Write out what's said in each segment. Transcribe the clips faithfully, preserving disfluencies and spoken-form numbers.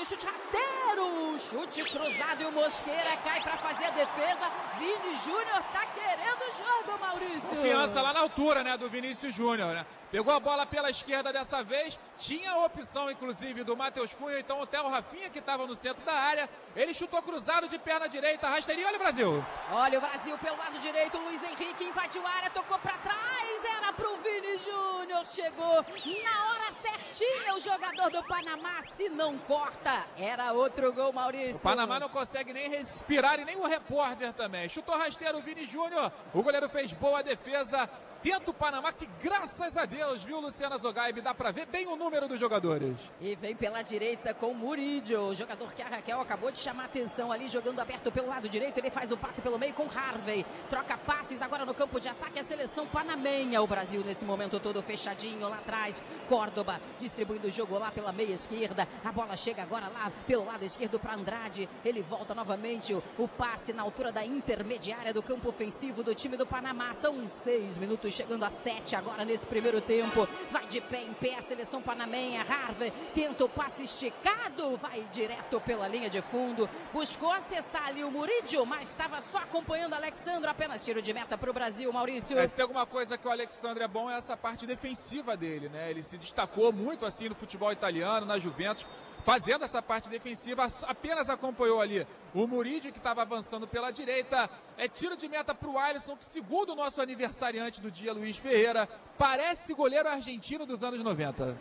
o chute rasteiro, chute cruzado e o Mosqueira cai para fazer a defesa. Vini Júnior tá querendo o jogo, Maurício. Confiança lá na altura, né, do Vinícius Júnior, né? Pegou a bola pela esquerda dessa vez, tinha a opção, inclusive, do Matheus Cunha, então até o Rafinha, que estava no centro da área, ele chutou cruzado de perna direita, rasteirinho, olha o Brasil. Olha o Brasil pelo lado direito, Luiz Henrique invadiu a área, tocou para trás, era pro Vini Júnior, chegou na hora certinha o jogador do Panamá, se não corta, era outro gol, Maurício. O Panamá não consegue nem respirar e nem o repórter também, chutou rasteiro o Vini Júnior, o goleiro fez boa defesa. Tenta o Panamá, que graças a Deus, viu, Luciana Zogaib, dá pra ver bem o número dos jogadores. E vem pela direita com o Murídio, o jogador que a Raquel acabou de chamar a atenção ali, jogando aberto pelo lado direito, ele faz o passe pelo meio com Harvey, troca passes agora no campo de ataque, a seleção panamenha, o Brasil nesse momento todo fechadinho lá atrás, Córdoba distribuindo o jogo lá pela meia esquerda, a bola chega agora lá pelo lado esquerdo para Andrade, ele volta novamente, o, o passe na altura da intermediária do campo ofensivo do time do Panamá, são seis minutos chegando a sete agora nesse primeiro tempo, vai de pé em pé a seleção panamenha, Harvey tenta o passe esticado, vai direto pela linha de fundo, buscou acessar ali o Murídio, mas estava só acompanhando o Alexandre, apenas tiro de meta para o Brasil, Maurício. É, se tem alguma coisa que o Alexandre é bom é essa parte defensiva dele, né? Ele se destacou muito assim no futebol italiano, na Juventus, fazendo essa parte defensiva, apenas acompanhou ali o Murídio, que estava avançando pela direita, é tiro de meta para o Alisson, que segundo o nosso aniversariante do dia, Luiz Ferreira, parece goleiro argentino dos anos noventa.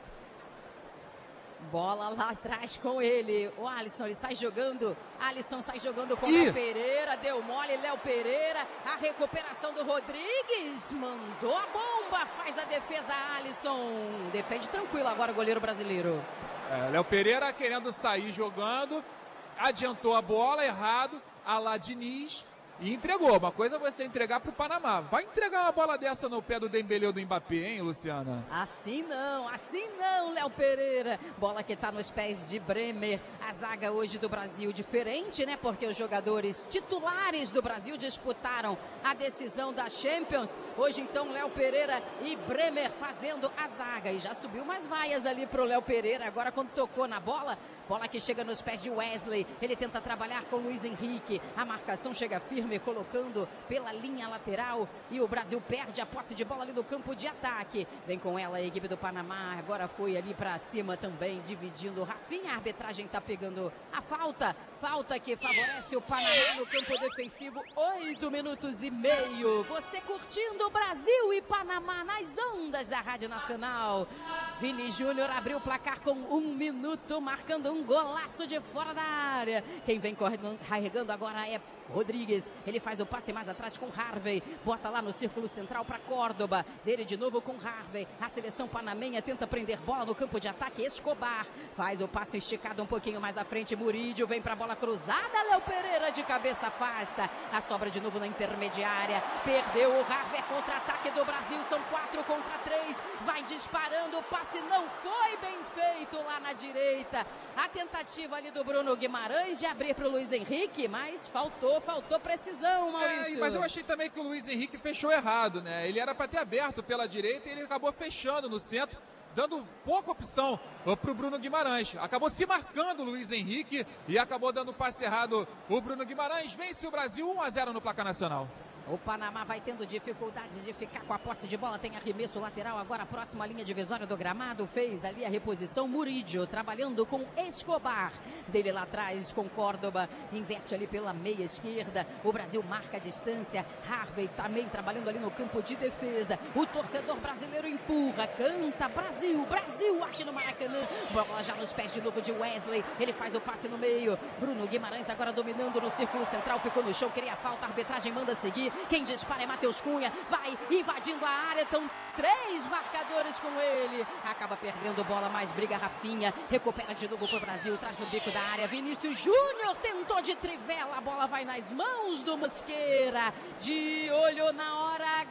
Bola lá atrás com ele, o Alisson, ele sai jogando, Alisson sai jogando com o Ih. Léo Pereira, deu mole, Léo Pereira, a recuperação do Rodrigues, mandou a bomba, faz a defesa, Alisson, defende tranquilo agora o goleiro brasileiro. É, Léo Pereira querendo sair jogando, adiantou a bola, errado, a lá Diniz, e entregou. Uma coisa é você entregar pro Panamá. Vai entregar uma bola dessa no pé do Dembélé ou do Mbappé, hein, Luciana? Assim não, assim não, Léo Pereira. Bola que tá nos pés de Bremer. A zaga hoje do Brasil diferente, né? Porque os jogadores titulares do Brasil disputaram a decisão da Champions. Hoje então Léo Pereira e Bremer fazendo a zaga. E já subiu umas vaias ali pro Léo Pereira. Agora quando tocou na bola, bola que chega nos pés de Wesley. Ele tenta trabalhar com Luiz Henrique. A marcação chega firme, colocando pela linha lateral, e o Brasil perde a posse de bola ali no campo de ataque. Vem com ela a equipe do Panamá, agora foi ali pra cima também, dividindo. Rafinha, a arbitragem tá pegando a falta, falta que favorece o Panamá no campo defensivo. Oito minutos e meio, você curtindo Brasil e Panamá nas ondas da Rádio Nacional. Vini Júnior abriu o placar com um minuto, marcando um golaço de fora da área. Quem vem correndo, carregando agora é Rodrigues, ele faz o passe mais atrás com Harvey, bota lá no círculo central para Córdoba, dele de novo com Harvey, a seleção panamenha tenta prender bola no campo de ataque, Escobar faz o passe esticado um pouquinho mais à frente, Murídio vem para a bola cruzada, Léo Pereira de cabeça afasta, a sobra de novo na intermediária, perdeu o Harvey, contra-ataque do Brasil, são quatro contra três, vai disparando, o passe não foi bem feito lá na direita, a tentativa ali do Bruno Guimarães de abrir para o Luiz Henrique, mas faltou Faltou precisão, Maurício. É, mas eu achei também que o Luiz Henrique fechou errado, né? Ele era para ter aberto pela direita e ele acabou fechando no centro, dando pouca opção para o Bruno Guimarães. Acabou se marcando o Luiz Henrique e acabou dando passe errado o Bruno Guimarães. Vence o Brasil um a zero no placar nacional. O Panamá vai tendo dificuldades de ficar com a posse de bola, tem arremesso lateral, agora próxima linha divisória do gramado, fez ali a reposição, Murídio trabalhando com Escobar, dele lá atrás com Córdoba, inverte ali pela meia esquerda, o Brasil marca a distância, Harvey também trabalhando ali no campo de defesa, o torcedor brasileiro empurra, canta, Brasil, Brasil aqui no Maracanã, bola já nos pés de novo de Wesley, ele faz o passe no meio, Bruno Guimarães agora dominando no círculo central, ficou no chão, queria falta, a arbitragem manda seguir, quem dispara é Matheus Cunha, vai invadindo a área, estão três marcadores com ele, acaba perdendo bola, mas briga Rafinha, recupera de novo pro Brasil, traz no bico da área, Vinícius Júnior tentou de trivela, a bola vai nas mãos do Mosqueira, de olho na hora,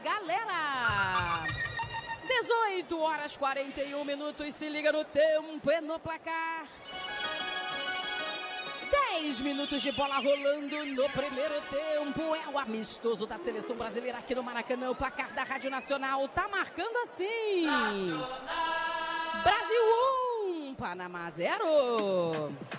galera! dezoito horas quarenta e um minutos, se liga no tempo e no placar. dez minutos de bola rolando no primeiro tempo. É o amistoso da seleção brasileira aqui no Maracanã. O placar da Rádio Nacional tá marcando assim: Nacional! Brasil um, Panamá zero.